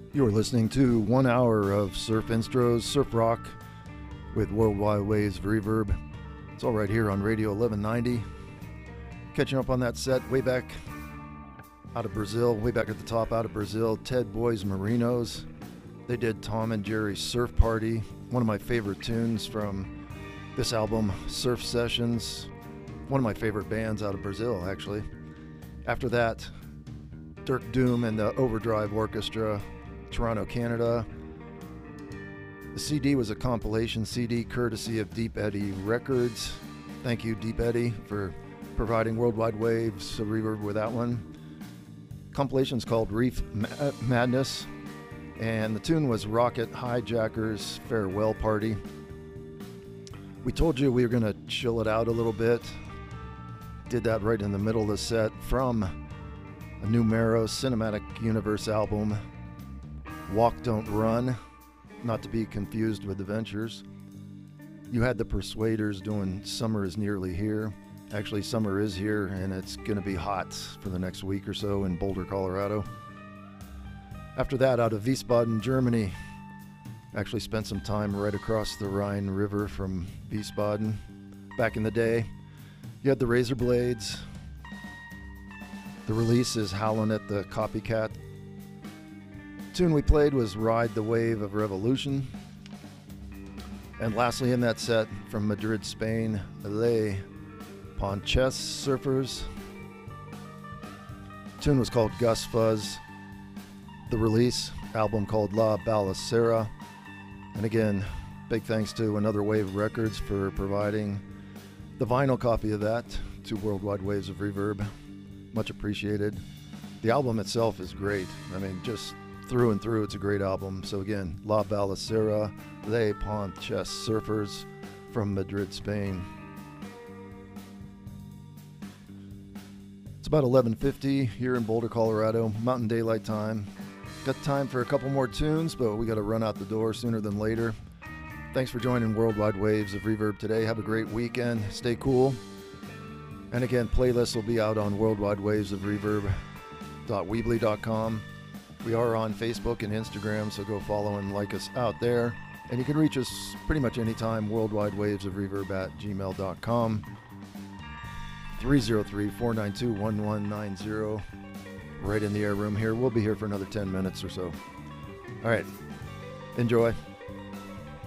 You're listening to 1 hour of surf instros, surf rock with Worldwide Waves of Reverb. It's all right here on Radio 1190. Catching up on that set way back out of Brazil, way back at the top out of Brazil, Ted Boys Marinos. They did Tom and Jerry's Surf Party, one of my favorite tunes from this album, Surf Sessions. One of my favorite bands out of Brazil, actually. After that, Dirk Doom and the Overdrive Orchestra, Toronto, Canada. The CD was a compilation CD courtesy of Deep Eddy Records. Thank you, Deep Eddy, for providing Worldwide Waves of Reverb with that one. Compilation's called Reef Madness, and the tune was Rocket Hijackers Farewell Party. We told you we were going to chill it out a little bit. Did that right in the middle of the set from a Numero Cinematic Universe album, Walk Don't Run, not to be confused with The Ventures. You had the Persuaders doing Summer Is Nearly Here. Actually, summer is here, and it's going to be hot for the next week or so in Boulder, Colorado. After that, out of Wiesbaden, Germany, actually spent some time right across the Rhine River from Wiesbaden back in the day. You had the Razor Blades. The release is Howlin' at the Copycat. The tune we played was Ride the Wave of Revolution. And lastly in that set, from Madrid, Spain, Les Ponches Surfers. The tune was called Gus Fuzz. The release, album called La Balacera. And again, big thanks to Another Wave Records for providing the vinyl copy of that to Worldwide Waves of Reverb. Much appreciated. The album itself is great. I mean, just through and through, it's a great album. So again, La Balacera, Les Ponches Surfers from Madrid, Spain. It's about 11:50 here in Boulder, Colorado, Mountain Daylight Time. Got time for a couple more tunes, but we got to run out the door sooner than later. Thanks for joining Worldwide Waves of Reverb today. Have a great weekend. Stay cool. And again, playlists will be out on Worldwide Waves of Reverb.weebly.com. We are on Facebook and Instagram, so go follow and like us out there. And you can reach us pretty much anytime, Worldwide Waves of Reverb at gmail.com. 303-492-1190. Right in the air room here. We'll be here for another 10 minutes or so. All right. Enjoy.